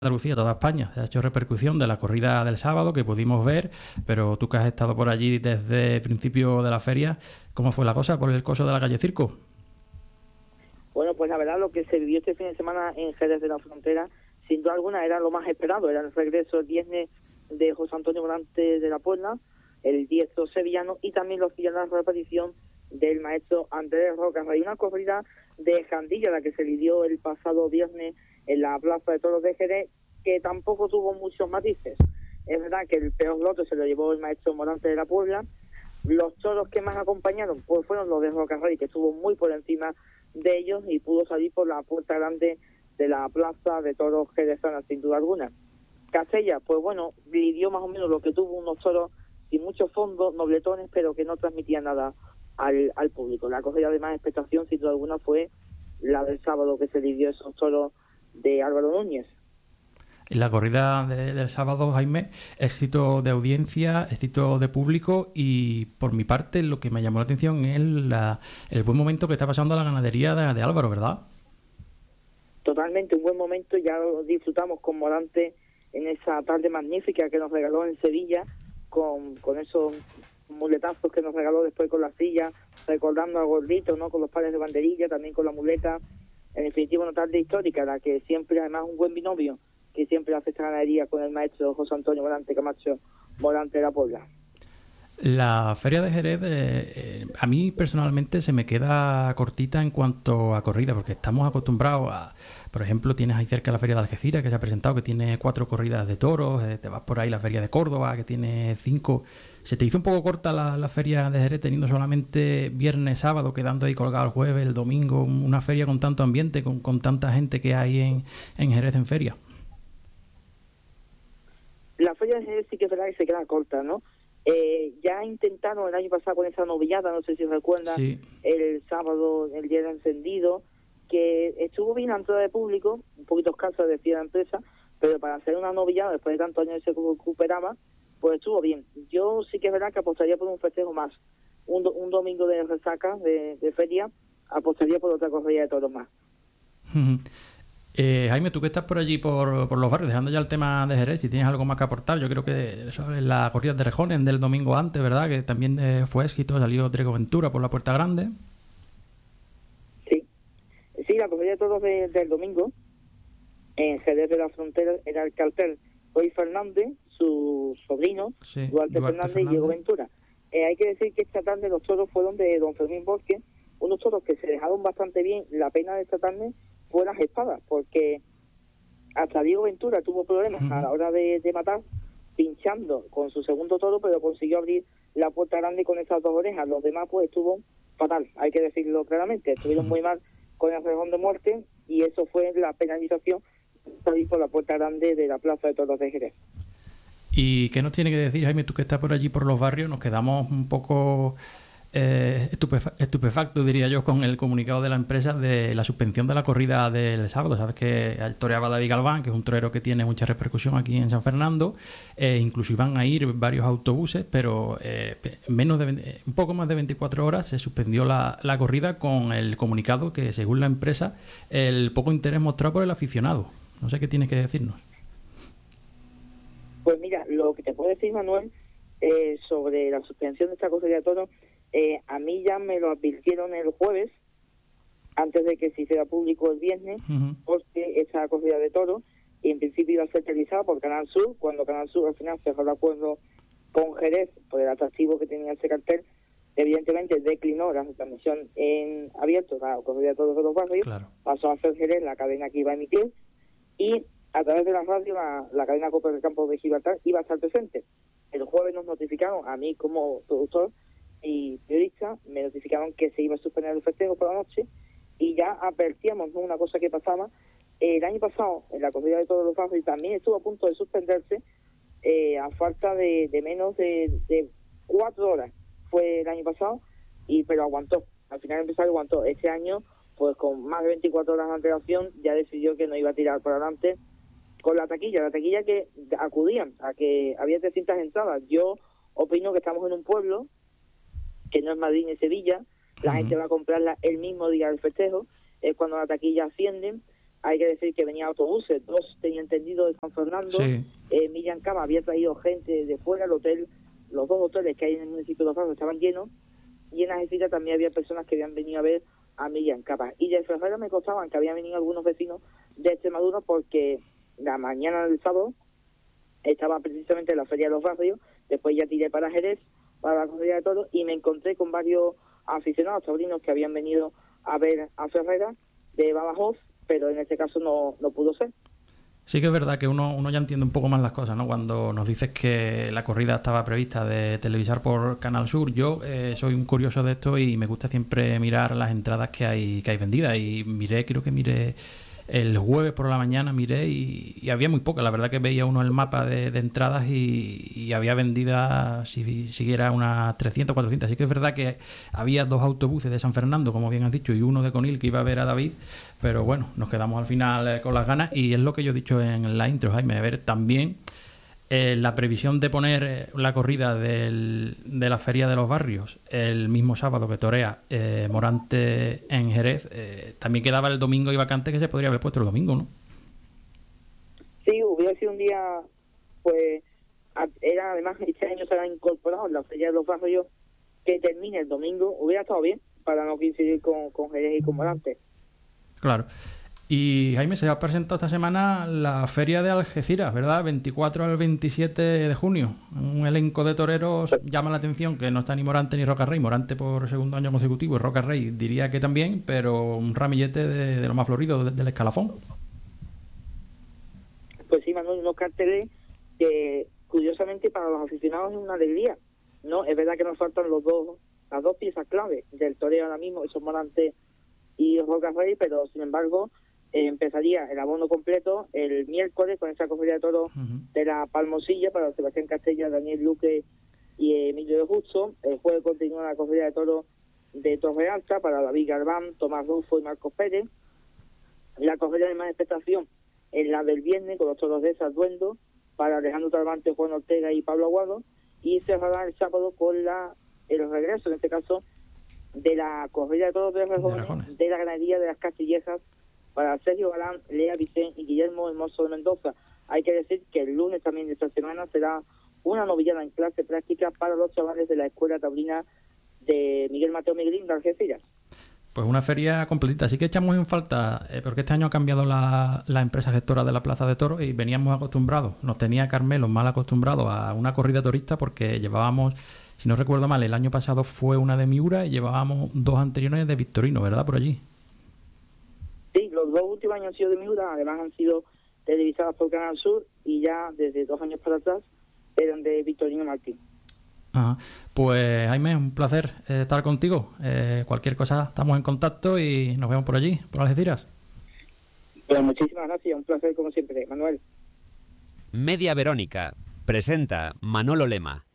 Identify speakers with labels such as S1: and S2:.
S1: Andalucía, toda España. Se ha hecho repercusión de la corrida del sábado que pudimos ver, pero tú que has estado por allí desde el principio de la feria, ¿cómo fue la cosa por el coso de la calle Circo?
S2: Bueno, pues la verdad lo que se vivió este fin de semana en Jerez de la Frontera, sin duda alguna era lo más esperado, era el regreso el viernes de José Antonio Morante de la Puebla, el diestro sevillano, y también los días la repetición del maestro Andrés Roca. Hay una corrida de Jandilla, la que se lidió el pasado viernes en la Plaza de Toros de Jerez, que tampoco tuvo muchos matices. Es verdad que el peor lote se lo llevó el maestro Morante de la Puebla. Los toros que más acompañaron pues fueron los de Roca Rey, que estuvo muy por encima de ellos y pudo salir por la puerta grande de la Plaza de Toros jerezana, sin duda alguna. Castella, pues bueno, lidió más o menos lo que tuvo, unos toros sin mucho fondo, nobletones, pero que no transmitían nada al público. La corrida de más expectación, sin duda alguna, fue la del sábado, que se lidió esos toros de Álvaro Núñez.
S1: En la corrida del sábado, Jaime, éxito de audiencia, éxito de público y por mi parte lo que me llamó la atención es el buen momento que está pasando la ganadería de Álvaro, ¿verdad?
S2: Totalmente, un buen momento, ya lo disfrutamos con Morante en esa tarde magnífica que nos regaló en Sevilla, con esos muletazos que nos regaló después con la silla, recordando a Gordito, ¿no?, con los pares de banderilla, también con la muleta. En definitiva, una tarde histórica, la que siempre, además, un buen binomio, que siempre hace esta ganadería con el maestro José Antonio Morante Camacho Morante de la Puebla.
S1: La feria de Jerez, a mí personalmente se me queda cortita en cuanto a corrida, porque estamos acostumbrados a, por ejemplo, tienes ahí cerca la feria de Algeciras que se ha presentado, que tiene 4 corridas de toros, te vas por ahí la feria de Córdoba que tiene 5. ¿Se te hizo un poco corta la feria de Jerez teniendo solamente viernes, sábado, quedando ahí colgado el jueves, el domingo, una feria con tanto ambiente, con tanta gente que hay en Jerez en feria?
S2: La feria de Jerez sí que es verdad que se queda corta, ¿no? Ya intentaron el año pasado con esa novillada, no sé si recuerdan,
S1: Sí.
S2: el sábado, el día del encendido, que estuvo bien a entrada de público, un poquito escasa, decía la empresa, pero para hacer una novillada después de tantos años que se recuperaba, pues estuvo bien. Yo sí que es verdad que apostaría por un festejo más, un domingo de resaca, de feria, apostaría por otra corrida de toros más.
S1: Jaime, tú que estás por allí, por los barrios, dejando ya el tema de Jerez, si tienes algo más que aportar, yo creo que eso es la corrida de Rejones del domingo antes, ¿verdad? Que también fue éxito, salió Trigo Ventura por la Puerta Grande.
S2: Sí, sí, la corrida de toros del domingo, en Jerez de la Frontera, era el cartel Roy Fernández, su sobrino,
S1: Sí,
S2: Duarte Fernández y Diego Ventura. Hay que decir que esta tarde los toros fueron de don Fermín Bosque, unos toros que se dejaron bastante bien. La pena de esta tarde fue las espadas, porque hasta Diego Ventura tuvo problemas a la hora de matar, pinchando con su segundo toro, pero consiguió abrir la puerta grande con esas dos orejas. Los demás pues estuvo fatal, hay que decirlo claramente, estuvieron muy mal con el rejón de muerte, y eso fue la penalización, salir por la puerta grande de la Plaza de Toros de Jerez.
S1: ¿Y qué nos tiene que decir, Jaime, tú que estás por allí por los barrios? Nos quedamos un poco estupefactos, diría yo, con el comunicado de la empresa de la suspensión de la corrida del sábado. Sabes que toreaba David Galván, que es un torero que tiene mucha repercusión aquí en San Fernando, incluso iban a ir varios autobuses, pero un poco más de 24 horas se suspendió la corrida con el comunicado que, según la empresa, el poco interés mostrado por el aficionado. No sé qué tienes que decirnos.
S2: Pues mira, lo que te puedo decir, Manuel, sobre la suspensión de esta corrida de toros, a mí ya me lo advirtieron el jueves, antes de que se hiciera público el viernes, porque esta corrida de toros, y en principio iba a ser televisada por Canal Sur. Cuando Canal Sur al final cerró el acuerdo con Jerez por el atractivo que tenía ese cartel, evidentemente declinó la transmisión en abierto, la corrida de toros de los barrios. Claro. Pasó a ser Jerez la cadena que iba a emitir, y a través de la radio, la cadena Copa del Campo de Gibraltar iba a estar presente. El jueves nos notificaron, a mí como productor y periodista, me notificaron que se iba a suspender el festejo por la noche, y ya advertíamos, ¿no?, una cosa que pasaba. El año pasado, en la corrida de todos los barrios, también estuvo a punto de suspenderse, a falta de menos de 4 horas. Fue el año pasado, pero aguantó. Al final el empresario aguantó. Este año, pues con más de 24 horas de antelación, ya decidió que no iba a tirar por adelante con la taquilla que acudían, a que había 300 entradas. Yo opino que estamos en un pueblo que no es Madrid ni Sevilla. La gente va a comprarla el mismo día del festejo, es cuando la taquilla asciende. Hay que decir que venían autobuses, 2 tenía entendido de San Fernando.
S1: Sí.
S2: Miriam Cama había traído gente de fuera al hotel. Los 2 hoteles que hay en el municipio de Los Barrios estaban llenos, y en Algeciras también había personas que habían venido a ver a Miriam Cama. Y de Ferrera me contaban que habían venido algunos vecinos de Extremadura, porque la mañana del sábado estaba precisamente en la Feria de los Barrios. Después ya tiré para Jerez, para la corrida de toros, y me encontré con varios aficionados taurinos que habían venido a ver a Ferrera de Badajoz, pero en este caso no pudo ser.
S1: Sí que es verdad que uno ya entiende un poco más las cosas, ¿no? Cuando nos dices que la corrida estaba prevista de televisar por Canal Sur. Yo soy un curioso de esto y me gusta siempre mirar las entradas que hay vendidas. Y creo que miré el jueves por la mañana, y había muy pocas. La verdad que veía uno el mapa de entradas y había vendidas, si siguiera, unas 300, 400. Así que es verdad que había 2 autobuses de San Fernando, como bien has dicho, y uno de Conil que iba a ver a David. Pero bueno, nos quedamos al final con las ganas, y es lo que yo he dicho en la intro, Jaime. A ver, también la previsión de poner la corrida de la Feria de los Barrios el mismo sábado que torea Morante en Jerez, también quedaba el domingo y vacante, que se podría haber puesto el domingo, ¿no?
S2: Sí, hubiera sido un día, pues, era además este año se ha incorporado la Feria de los Barrios, que termine el domingo. Hubiera estado bien para no coincidir con Jerez y con Morante.
S1: Claro. Y Jaime, se ha presentado esta semana la Feria de Algeciras, ¿verdad? 24 al 27 de junio. Un elenco de toreros. Llama la atención que no está ni Morante ni Roca Rey. Morante por segundo año consecutivo, y Roca Rey diría que también, pero un ramillete de lo más florido del escalafón.
S2: Pues sí, Manuel, unos carteles que curiosamente para los aficionados es una alegría, ¿no? Es verdad que nos faltan las dos piezas clave del toreo ahora mismo, que son Morante y Roca Rey, pero sin embargo empezaría el abono completo el miércoles con esa corrida de toros de la Palmosilla para Sebastián Castella, Daniel Luque y Emilio de Justo. El jueves continúa la corrida de toros de Torre Alta para David Garbán, Tomás Rufo y Marcos Pérez. La corrida de más expectación es la del viernes con los toros de Sarduendo para Alejandro Talvante, Juan Ortega y Pablo Aguado, y cerrará el sábado con el regreso, en este caso, de la corrida de toros de Rejones, de la ganadería de las Castillejas para Sergio Galán, Lea Vicente y Guillermo Hermoso de Mendoza. Hay que decir que el lunes también de esta semana será una novillada en clase práctica para los chavales de la Escuela Taurina de Miguel Mateo Miguelín de Algeciras.
S1: Pues una feria completita. Sí que echamos en falta, porque este año ha cambiado la empresa gestora de la Plaza de Toros y veníamos acostumbrados, nos tenía Carmelo mal acostumbrados a una corrida torista, porque llevábamos, si no recuerdo mal, el año pasado fue una de Miura y llevábamos 2 anteriores de Victorino, ¿verdad? Por allí.
S2: Sí, los 2 últimos años han sido de Miura, además han sido televisadas por Canal Sur, y ya desde 2 años para atrás eran de Victorino Martín.
S1: Ajá. Pues Jaime, un placer estar contigo. Cualquier cosa estamos en contacto y nos vemos por allí, por Algeciras.
S2: Pues muchísimas gracias, un placer como siempre, Manuel.
S3: Media Verónica presenta Manolo Lema.